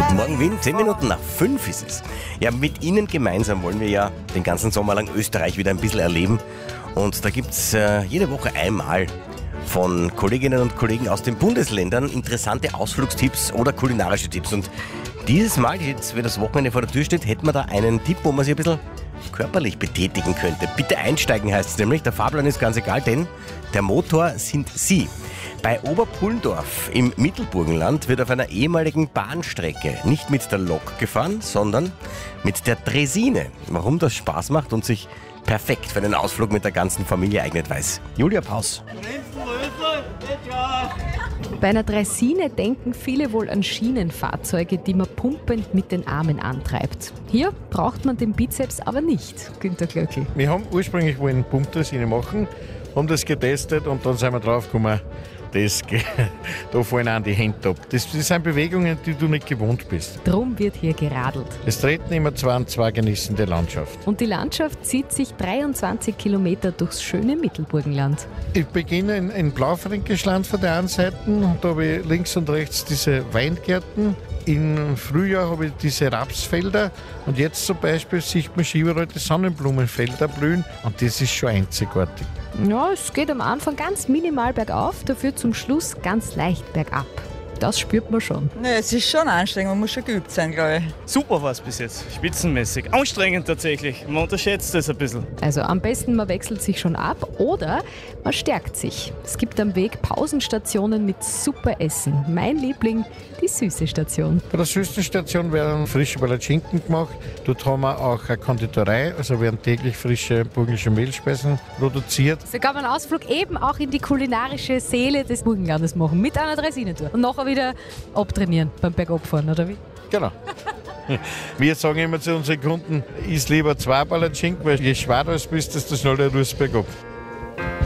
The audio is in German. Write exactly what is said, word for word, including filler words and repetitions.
Guten Morgen Wien, zehn Minuten nach fünf ist es. Ja, mit Ihnen gemeinsam wollen wir ja den ganzen Sommer lang Österreich wieder ein bisschen erleben. Und da gibt es äh, jede Woche einmal von Kolleginnen und Kollegen aus den Bundesländern interessante Ausflugstipps oder kulinarische Tipps. Und dieses Mal, jetzt wie das Wochenende vor der Tür steht, hätten wir da einen Tipp, wo man sich ein bisschen körperlich betätigen könnte. Bitte einsteigen heißt es nämlich. Der Fahrplan ist ganz egal, denn der Motor sind Sie. Bei Oberpullendorf im Mittelburgenland wird auf einer ehemaligen Bahnstrecke nicht mit der Lok gefahren, sondern mit der Draisine. Warum das Spaß macht und sich perfekt für einen Ausflug mit der ganzen Familie eignet, weiß Julia Paus. Bei einer Draisine denken viele wohl an Schienenfahrzeuge, die man pumpend mit den Armen antreibt. Hier braucht man den Bizeps aber nicht, Günter Glöckl. Wir haben ursprünglich wollen Pumpdraisine machen, haben das getestet und dann sind wir draufgekommen, das geht, da fallen an die Hände ab. Das, das sind Bewegungen, die du nicht gewohnt bist. Drum wird hier geradelt. Es treten immer zwei und zwei genießende Landschaft. Und die Landschaft zieht sich dreiundzwanzig Kilometer durchs schöne Mittelburgenland. Ich beginne in, in Blaufränkischland von der einen Seite. Da habe ich links und rechts diese Weingärten. Im Frühjahr habe ich diese Rapsfelder. Und jetzt zum Beispiel sieht man überall die Sonnenblumenfelder blühen. Und das ist schon einzigartig. Ja, es geht am Anfang ganz minimal bergauf, dafür zum Schluss ganz leicht bergab. Das spürt man schon. Ja, es ist schon anstrengend, man muss schon geübt sein, glaube ich. Super war es bis jetzt, spitzenmäßig. Anstrengend tatsächlich, man unterschätzt es ein bisschen. Also am besten man wechselt sich schon ab oder man stärkt sich. Es gibt am Weg Pausenstationen mit super Essen. Mein Liebling, die süße Station. Bei der süßen Station werden frische Palatschinken gemacht. Dort haben wir auch eine Konditorei, also werden täglich frische burgenländische Mehlspeisen produziert. So kann man einen Ausflug eben auch in die kulinarische Seele des Burgenlandes machen, mit einer Draisinetour. Und nachher wieder abtrainieren beim Bergabfahren, oder wie? Genau. Wir sagen immer zu unseren Kunden, iss lieber zwei Palatschinken, weil je schwerer du bist, desto schneller ruhst du bergab.